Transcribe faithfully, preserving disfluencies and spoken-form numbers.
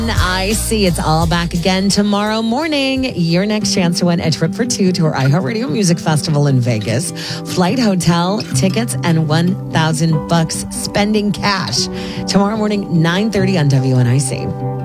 I see it's all back again tomorrow morning. Your next chance to win a trip for two to our iHeartRadio Music Festival in Vegas. Flight, hotel, tickets, and one thousand bucks spending cash. Tomorrow morning, nine thirty on W N I C.